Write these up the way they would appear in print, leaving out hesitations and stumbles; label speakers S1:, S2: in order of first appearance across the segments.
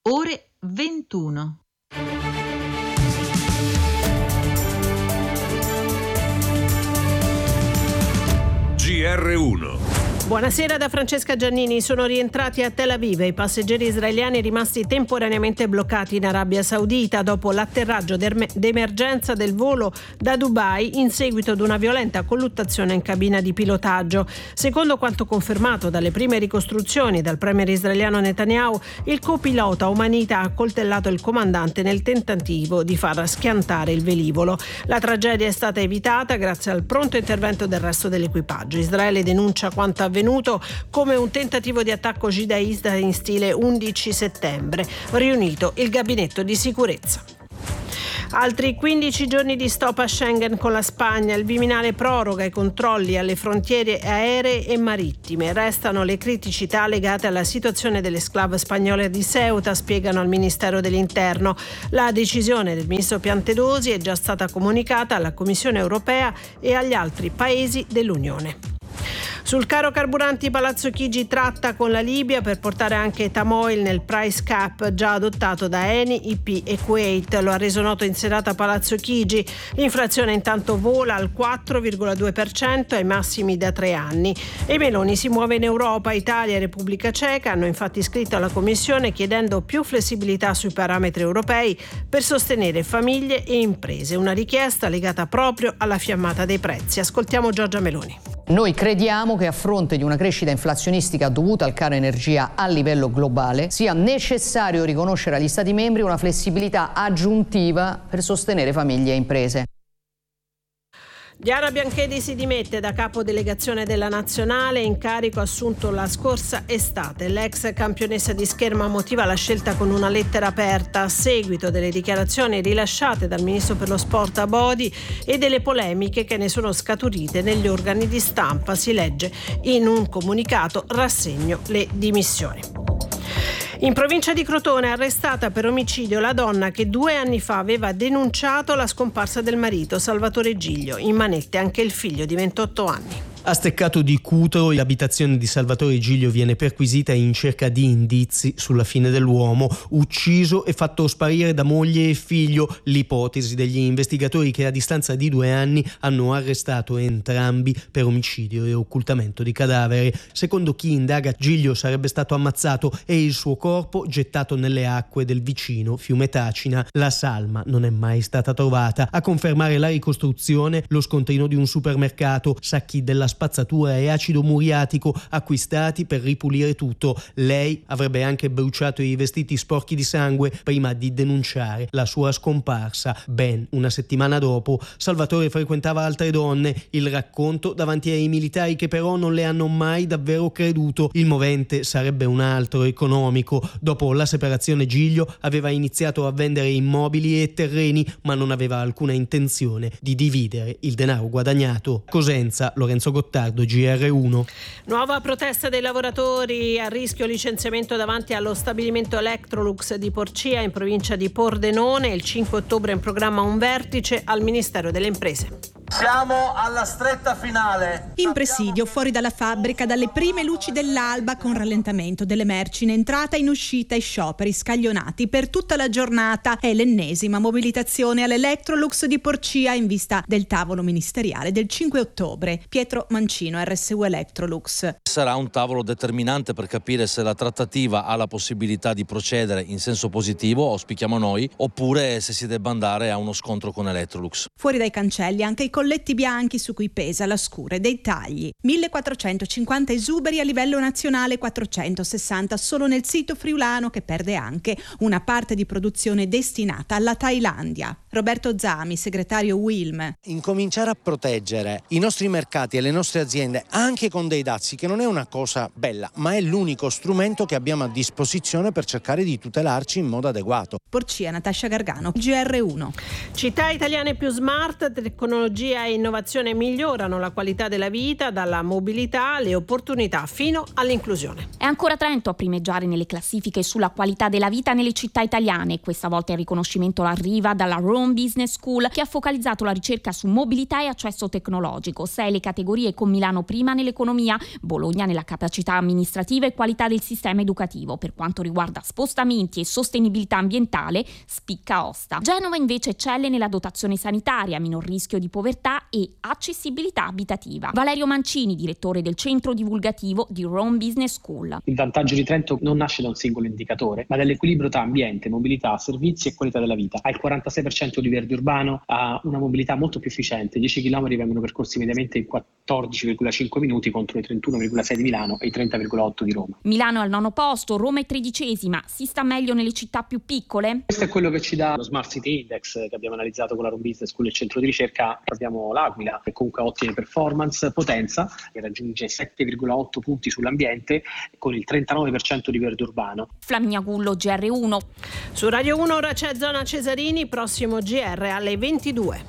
S1: ore 21.
S2: GR1.
S3: Buonasera da Francesca Giannini. Sono rientrati a Tel Aviv i passeggeri israeliani rimasti temporaneamente bloccati in Arabia Saudita dopo l'atterraggio d'emergenza del volo da Dubai in seguito ad una violenta colluttazione in cabina di pilotaggio. Secondo quanto confermato dalle prime ricostruzioni dal premier israeliano Netanyahu, il copilota Omanita ha accoltellato il comandante nel tentativo di far schiantare il velivolo. La tragedia è stata evitata grazie al pronto intervento del resto dell'equipaggio. Israele denuncia quanto avvenuto come un tentativo di attacco jihadista in stile 11 settembre, riunito il gabinetto di sicurezza. Altri 15 giorni di stop a Schengen con la Spagna. Il Viminale proroga i controlli alle frontiere aeree e marittime. Restano le criticità legate alla situazione delle esclave spagnole di Ceuta, spiegano al Ministero dell'Interno. La decisione del ministro Piantedosi è già stata comunicata alla Commissione europea e agli altri paesi dell'Unione. Sul caro carburanti Palazzo Chigi tratta con la Libia per portare anche Tamoil nel price cap già adottato da Eni, IP e Kuwait. Lo ha reso noto in serata Palazzo Chigi. L'inflazione intanto vola al 4,2% ai massimi da 3 anni. E Meloni si muove in Europa. Italia e Repubblica Ceca hanno infatti scritto alla Commissione chiedendo più flessibilità sui parametri europei per sostenere famiglie e imprese. Una richiesta legata proprio alla fiammata dei prezzi. Ascoltiamo Giorgia Meloni.
S4: Noi crediamo che a fronte di una crescita inflazionistica dovuta al caro energia a livello globale sia necessario riconoscere agli Stati membri una flessibilità aggiuntiva per sostenere famiglie e imprese.
S3: Diana Bianchedi si dimette da capo delegazione della Nazionale, incarico assunto la scorsa estate. L'ex campionessa di scherma motiva la scelta con una lettera aperta a seguito delle dichiarazioni rilasciate dal ministro per lo sport Abodi e delle polemiche che ne sono scaturite negli organi di stampa. Si legge in un comunicato: rassegno le dimissioni. In provincia di Crotone è arrestata per omicidio la donna che 2 anni fa aveva denunciato la scomparsa del marito Salvatore Giglio. In manette anche il figlio di 28 anni.
S5: A Steccato di Cutro l'abitazione di Salvatore Giglio viene perquisita in cerca di indizi sulla fine dell'uomo, ucciso e fatto sparire da moglie e figlio. L'ipotesi degli investigatori che a distanza di 2 anni hanno arrestato entrambi per omicidio e occultamento di cadavere. Secondo chi indaga, Giglio sarebbe stato ammazzato e il suo corpo gettato nelle acque del vicino fiume Tacina. La salma non è mai stata trovata. A confermare la ricostruzione lo scontrino di un supermercato, sacchi della spazzatura e acido muriatico acquistati per ripulire tutto. Lei avrebbe anche bruciato i vestiti sporchi di sangue prima di denunciare la sua scomparsa. Ben una settimana dopo Salvatore frequentava altre donne. Il racconto davanti ai militari che però non le hanno mai davvero creduto. Il movente sarebbe un altro, economico. Dopo la separazione Giglio aveva iniziato a vendere immobili e terreni, ma non aveva alcuna intenzione di dividere il denaro guadagnato. Cosenza, Lorenzo Gottardo, GR1.
S3: Nuova protesta dei lavoratori, a rischio licenziamento davanti allo stabilimento Electrolux di Porcia in provincia di Pordenone. Il 5 ottobre è in programma un vertice al Ministero delle Imprese.
S6: Siamo alla stretta finale.
S7: In presidio, fuori dalla fabbrica, dalle prime luci dell'alba, con rallentamento delle merci in entrata e in uscita e scioperi scaglionati per tutta la giornata. È l'ennesima mobilitazione all'Electrolux di Porcia in vista del tavolo ministeriale del 5 ottobre. Pietro Mancino, RSU Electrolux.
S8: Sarà un tavolo determinante per capire se la trattativa ha la possibilità di procedere in senso positivo, auspichiamo noi, oppure se si debba andare a uno scontro con Electrolux.
S7: Fuori dai cancelli anche i colletti bianchi su cui pesa la scure dei tagli. 1450 esuberi a livello nazionale, 460 solo nel sito friulano, che perde anche una parte di produzione destinata alla Thailandia. Roberto Zami, segretario Wilm.
S9: Incominciare a proteggere i nostri mercati e le nostre aziende anche con dei dazi, che non è una cosa bella, ma è l'unico strumento che abbiamo a disposizione per cercare di tutelarci in modo adeguato.
S7: Porcia, Natascia Gargano, GR1.
S3: Città italiane più smart, tecnologia e innovazione migliorano la qualità della vita, dalla mobilità alle opportunità fino all'inclusione.
S10: È ancora Trento a primeggiare nelle classifiche sulla qualità della vita nelle città italiane. Questa volta il riconoscimento arriva dalla Rome
S2: Rome Business School, che ha focalizzato la ricerca su mobilità e accesso tecnologico. 6 le categorie, con Milano prima nell'economia, Bologna nella capacità amministrativa e qualità del sistema educativo. Per quanto riguarda spostamenti e sostenibilità ambientale, spicca Aosta. Genova invece eccelle nella dotazione sanitaria, minor rischio di povertà e accessibilità abitativa. Valerio Mancini, direttore del centro divulgativo di Rome Business School.
S10: Il vantaggio di Trento non nasce da un singolo indicatore, ma dall'equilibrio tra ambiente, mobilità, servizi e qualità della vita. Ha il 46% di verde urbano, ha una mobilità molto più efficiente. 10 km vengono percorsi mediamente in 14,5 minuti contro i 31,6 di Milano e i 30,8 di Roma.
S2: Milano è al 9° posto, Roma è 13ª. Si sta meglio nelle città più piccole?
S10: Questo è quello che ci dà lo Smart City Index che abbiamo analizzato con la Rome Business School e il centro di ricerca. Abbiamo l'Aquila, che comunque ha ottime performance, Potenza, che raggiunge 7,8 punti sull'ambiente con il 39% di verde urbano.
S2: Flaminia Gullo, GR1.
S3: Su Radio 1 ora c'è Zona Cesarini, prossimo GR alle 22.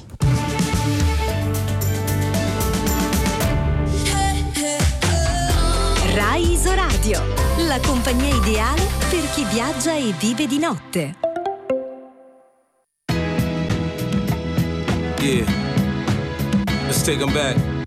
S11: Rai Isoradio, la compagnia ideale per chi viaggia e vive di notte.
S12: Yeah, let's take them back.